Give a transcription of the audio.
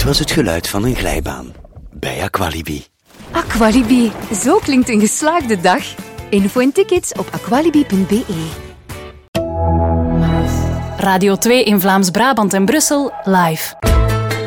was het geluid van een glijbaan. Bij Aqualibi. Aqualibi, zo klinkt een geslaagde dag. Info en tickets op aqualibi.be. Radio 2 in Vlaams-Brabant en Brussel live.